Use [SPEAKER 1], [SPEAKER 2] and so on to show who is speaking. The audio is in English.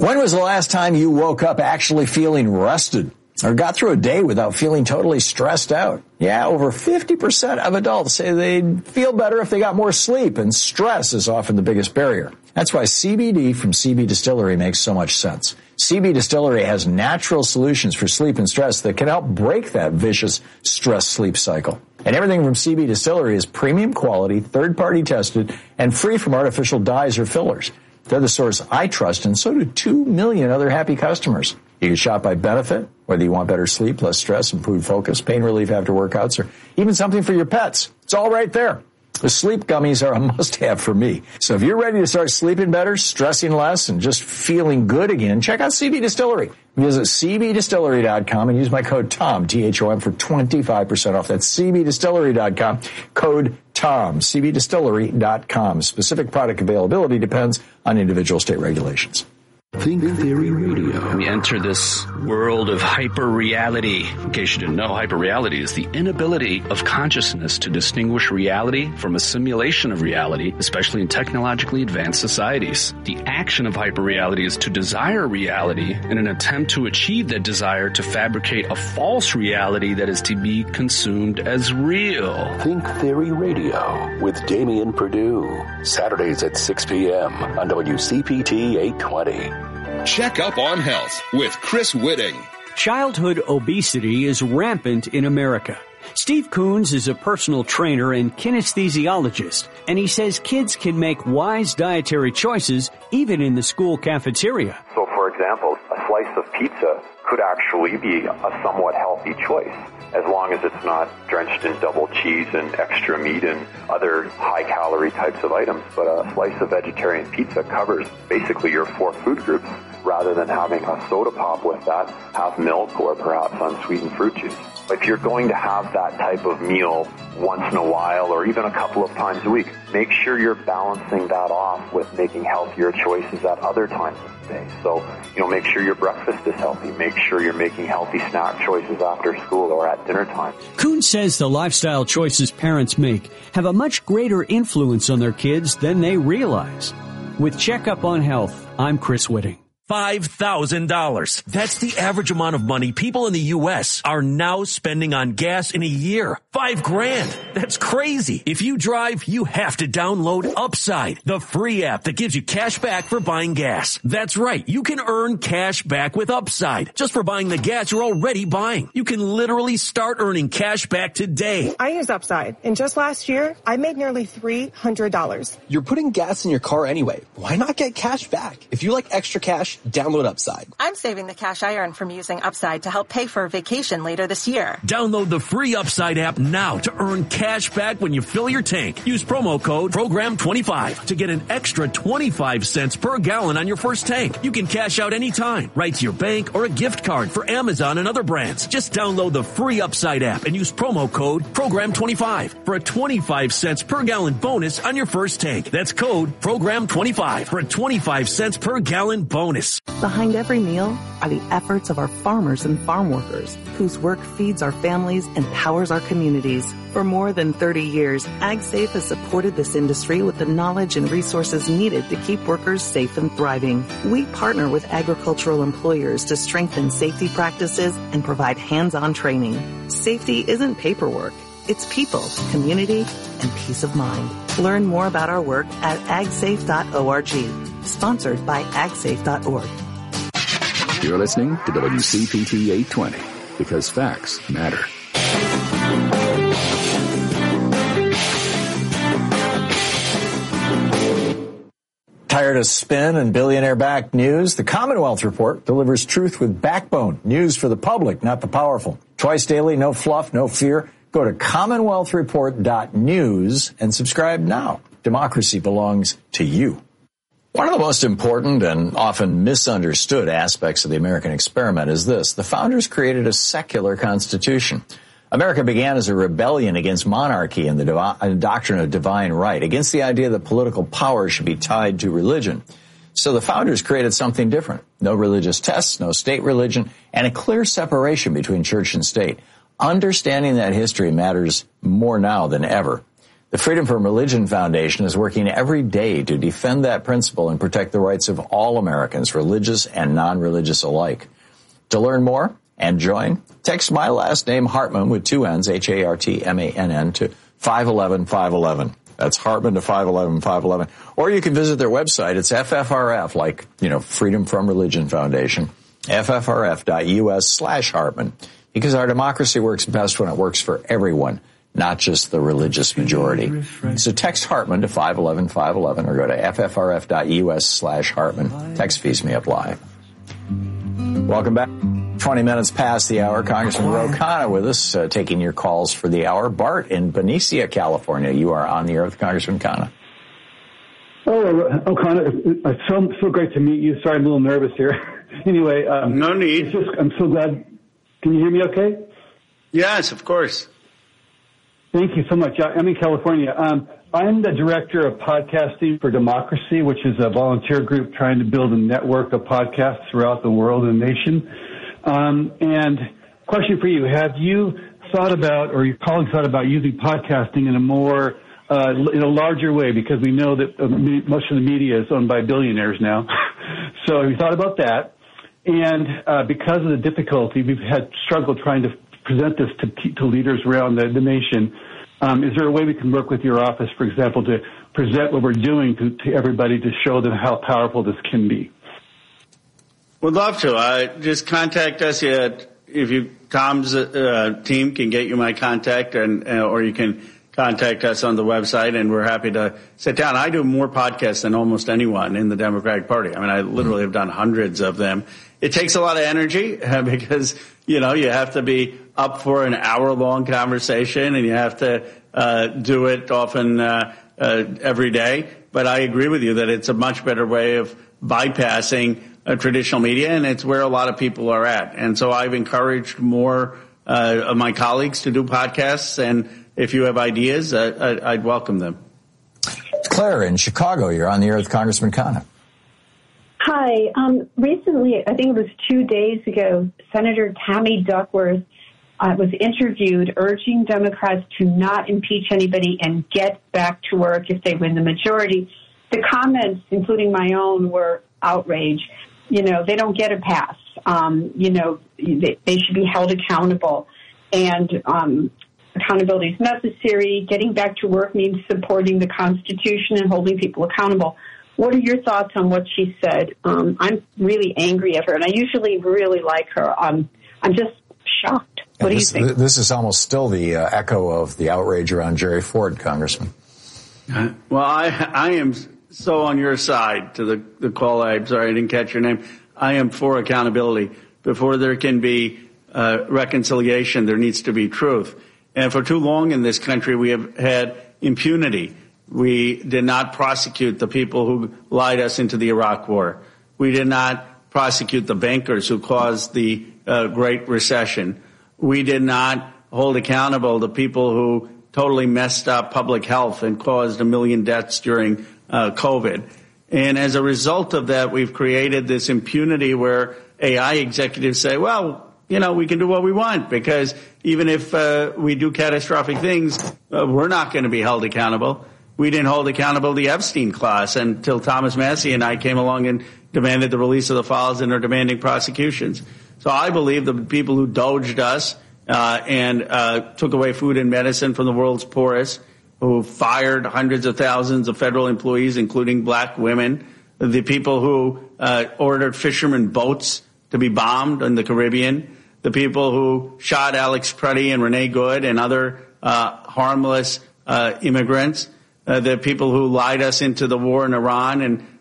[SPEAKER 1] When was the last time you woke up actually feeling rested or got through a day without feeling totally stressed out? Yeah, over 50% of adults say they'd feel better if they got more sleep, and stress is often the biggest barrier. That's why CBD from CB Distillery makes so much sense. CB Distillery has natural solutions for sleep and stress that can help break that vicious stress-sleep cycle. And everything from CB Distillery is premium quality, third-party tested, and free from artificial dyes or fillers. They're the source I trust, and so do 2 million other happy customers. You can shop by benefit, whether you want better sleep, less stress, improved focus, pain relief after workouts, or even something for your pets. It's all right there. The sleep gummies are a must-have for me. So if you're ready to start sleeping better, stressing less, and just feeling good again, check out CB Distillery. Visit cbdistillery.com and use my code TOM, T-H-O-M, for 25% off. That's cbdistillery.com, code TOM, cbdistillery.com. Specific product availability depends on individual state regulations.
[SPEAKER 2] Think Theory Radio.
[SPEAKER 3] We enter this world of hyper-reality. In case you didn't know, hyper-reality is the inability of consciousness to distinguish reality from a simulation of reality, especially in technologically advanced societies. The action of hyper-reality is to desire reality in an attempt to achieve that desire to fabricate a false reality that is to be consumed as real.
[SPEAKER 2] Think Theory Radio with Damian Perdue. Saturdays at 6 p.m. on WCPT 820.
[SPEAKER 4] Check Up on Health with Chris Whitting.
[SPEAKER 5] Childhood obesity is rampant in America. Steve Coons is a personal trainer and kinesthesiologist, and he says kids can make wise dietary choices even in the school cafeteria.
[SPEAKER 6] So, for example, a slice of pizza could actually be a somewhat healthy choice, as long as it's not drenched in double cheese and extra meat and other high-calorie types of items. But a slice of vegetarian pizza covers basically your 4 food groups, rather than having a soda pop with that, have milk or perhaps unsweetened fruit juice. If you're going to have that type of meal once in a while or even a couple of times a week, make sure you're balancing that off with making healthier choices at other times of the day. So, make sure your breakfast is healthy. Make sure you're making healthy snack choices after school or at dinner time.
[SPEAKER 5] Coons says the lifestyle choices parents make have a much greater influence on their kids than they realize. With Checkup on Health, I'm Chris Whitting.
[SPEAKER 7] $5,000. That's the average amount of money people in the U.S. are now spending on gas in a year. $5,000. That's crazy. If you drive, you have to download Upside, the free app that gives you cash back for buying gas. That's right. You can earn cash back with Upside just for buying the gas you're already buying. You can literally start earning cash back today.
[SPEAKER 8] I use Upside, and just last year, I made nearly $300.
[SPEAKER 9] You're putting gas in your car anyway. Why not get cash back? If you like extra cash, download Upside.
[SPEAKER 10] I'm saving the cash I earn from using Upside to help pay for a vacation later this year.
[SPEAKER 7] Download the free Upside app now to earn cash back when you fill your tank. Use promo code PROGRAM25 to get an extra 25 cents per gallon on your first tank. You can cash out anytime, right to your bank or a gift card for Amazon and other brands. Just download the free Upside app and use promo code PROGRAM25 for a 25 cents per gallon bonus on your first tank. That's code PROGRAM25 for a 25 cents per gallon bonus.
[SPEAKER 11] Behind every meal are the efforts of our farmers and farm workers, whose work feeds our families and powers our communities. For more than 30 years, AgSafe has supported this industry with the knowledge and resources needed to keep workers safe and thriving. We partner with agricultural employers to strengthen safety practices and provide hands-on training. Safety isn't paperwork. It's people, community, and peace of mind. Learn more about our work at agsafe.org. Sponsored by agsafe.org.
[SPEAKER 2] You're listening to WCPT 820 because facts matter.
[SPEAKER 1] Tired of spin and billionaire-backed news? The Commonwealth Report delivers truth with backbone. News for the public, not the powerful. Twice daily, no fluff, no fear. Go to commonwealthreport.news and subscribe now. Democracy belongs to you. One of the most important and often misunderstood aspects of the American experiment is this. The founders created a secular constitution. America began as a rebellion against monarchy and the doctrine of divine right, against the idea that political power should be tied to religion. So the founders created something different. No religious tests, no state religion, and a clear separation between church and state. Understanding that history matters more now than ever. The Freedom from Religion Foundation is working every day to defend that principle and protect the rights of all Americans, religious and non-religious alike. To learn more and join, text my last name Hartman with 2 N's, Hartmann, to 511-511. That's Hartman to 511-511. Or you can visit their website. It's FFRF, like, Freedom from Religion Foundation, FFRF.US/Hartman. Because our democracy works best when it works for everyone, not just the religious majority. So text Hartman to 511-511 or go to FFRF.US/Hartman. Text fees may apply. Welcome back. 20 minutes past the hour. Congressman Ro Khanna with us, taking your calls for the hour. Bart in Benicia, California. You are on the air with Congressman Khanna.
[SPEAKER 12] Oh, Khanna, it's so great to meet you. Sorry, I'm a little nervous here. Anyway.
[SPEAKER 13] No need.
[SPEAKER 12] I'm so glad. Can you hear me okay?
[SPEAKER 13] Yes, of course.
[SPEAKER 12] Thank you so much. I'm in California. I'm the director of Podcasting for Democracy, which is a volunteer group trying to build a network of podcasts throughout the world and nation. And question for you, have you thought about, or your colleagues thought about using podcasting in a more, in a larger way? Because we know that most of the media is owned by billionaires now. So have you thought about that? And because of the difficulty, we've had struggle trying to present this to leaders around the nation. Is there a way we can work with your office, for example, to present what we're doing to everybody to show them how powerful this can be?
[SPEAKER 13] Would love to. Just contact us. Tom's team can get you my contact, or you can contact us on the website, and we're happy to sit down. I do more podcasts than almost anyone in the Democratic Party. I mean, I literally have done hundreds of them. It takes a lot of energy because, you have to be up for an hour-long conversation, and you have to do it often every day. But I agree with you that it's a much better way of bypassing traditional media, and it's where a lot of people are at. And so I've encouraged more of my colleagues to do podcasts, and if you have ideas, I'd welcome them.
[SPEAKER 1] Claire in Chicago, you're on the air with Congressman Khanna.
[SPEAKER 14] Hi. Recently, I think it was 2 days ago, Senator Tammy Duckworth was interviewed urging Democrats to not impeach anybody and get back to work if they win the majority. The comments, including my own, were outrage. They don't get a pass. They should be held accountable. And accountability is necessary. Getting back to work means supporting the Constitution and holding people accountable. What are your thoughts on what she said? I'm really angry at her, and I usually really like her. I'm just shocked. What do you think?
[SPEAKER 1] This is almost still the echo of the outrage around Jerry Ford, Congressman.
[SPEAKER 13] Well, I am so on your side to the call. I'm sorry I didn't catch your name. I am for accountability. Before there can be reconciliation, there needs to be truth. And for too long in this country, we have had impunity. We did not prosecute the people who lied us into the Iraq War. We did not prosecute the bankers who caused the Great Recession. We did not hold accountable the people who totally messed up public health and caused 1 million deaths during COVID. And as a result of that, we've created this impunity where AI executives say, well, we can do what we want because even if we do catastrophic things, we're not going to be held accountable. We didn't hold accountable the Epstein class until Thomas Massie and I came along and demanded the release of the files and are demanding prosecutions. So I believe the people who doged us and took away food and medicine from the world's poorest, who fired hundreds of thousands of federal employees, including black women, the people who ordered fishermen boats to be bombed in the Caribbean, the people who shot Alex Cruddy and Renee Good and other harmless immigrants, the people who lied us into the war in Iran and